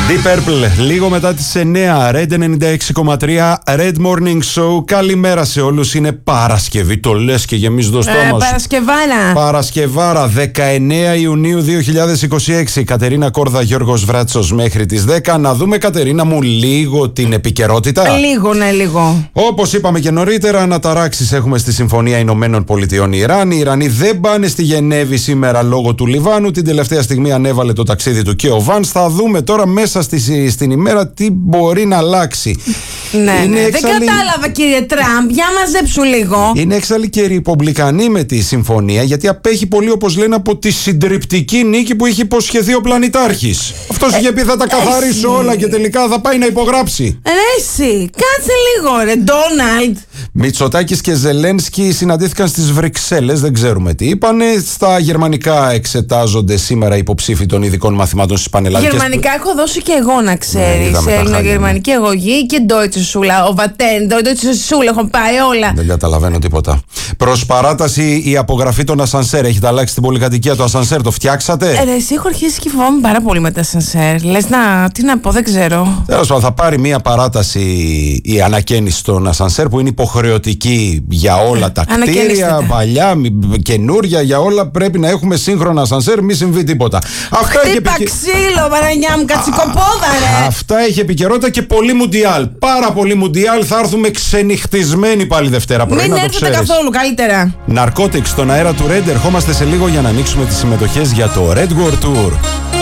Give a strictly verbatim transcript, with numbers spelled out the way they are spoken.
Deep Purple, λίγο μετά τις εννιά, Red ενενήντα έξι κόμμα τρία, Red Morning Show. Καλημέρα σε όλους, είναι Παρασκευή, το λες και γεμίζει το στόμα σου. Ε, Παρασκευάρα. Παρασκευάρα, δεκαεννέα Ιουνίου δύο χιλιάδες είκοσι έξι. Κατερίνα Κόρδα, Γιώργος Βράτσος μέχρι τις δέκα. Να δούμε, Κατερίνα μου, λίγο την επικαιρότητα. Λίγο, ναι, λίγο. Όπως είπαμε και νωρίτερα, αναταράξεις έχουμε στη Συμφωνία Ηνωμένων Πολιτειών Ιράν. Οι Ιρανοί δεν πάνε στη Γενέβη σήμερα λόγω του Λιβάνου. Την τελευταία στιγμή ανέβαλε το ταξίδι του και ο Βανς. Θα δούμε τώρα μέσα στη, στην ημέρα τι μπορεί να αλλάξει. Ναι, ναι. Δεν κατάλαβα, κύριε Τραμπ, για μαζέψου λίγο. Είναι έξαλλοι και ριπομπλικανοί με τη συμφωνία, γιατί απέχει πολύ, όπως λένε, από τη συντριπτική νίκη που είχε υποσχεθεί ο πλανητάρχης. Αυτός ε, είχε πει θα τα καθαρίσω εσύ. όλα και τελικά θα πάει να υπογράψει. Ρε εσύ, κάτσε λίγο ρε Ντόναλντ. Μητσοτάκης και Ζελένσκι συναντήθηκαν στις Βρυξέλλες, δεν ξέρουμε τι είπανε. Στα γερμανικά εξετάζονται σήμερα υποψήφοι των ειδικών μαθημάτων στις πανελλαδικές. Γερμανικά έχω δώσει και εγώ, να ξέρεις. Ναι, Ελληνογερμανική αγωγή και Deutsche Schule. Ο Βατέν, Deutsche Schule, έχω πάει όλα. Δεν καταλαβαίνω τίποτα. Προς παράταση η απογραφή των ασανσέρ. Έχετε αλλάξει την πολυκατοικία του ασανσέρ, το φτιάξατε? Ε, ρε, εσύ έχω αρχίσει και φοβάμαι πάρα πολύ με τα ασανσέρ. Λες να, τι να πω, δεν ξέρω. Τέλος πάντων, θα πάρει μία παράταση η ανακαίνιση των ασανσέρ που είναι υποχρεωτική για όλα τα κτίρια, παλιά, καινούρια, για όλα πρέπει να έχουμε σύγχρονα ασανσέρ, μη συμβεί τίποτα. Αυτά Χτύπα επικε... ξύλο, Μαρανιά μου, κατσικοπόδα, ρε. Αυτά έχει επικαιρότητα και πολύ μουντιάλ. Πάρα πολύ μουντιάλ. Θα έρθουμε ξενυχτισμένοι πάλι Δευτέρα πρωί. Μην έρθετε καθόλου, καλύτερα. Narcotics στον αέρα του Red. Ερχόμαστε σε λίγο για να ανοίξουμε τις συμμετοχές για το Red World Tour.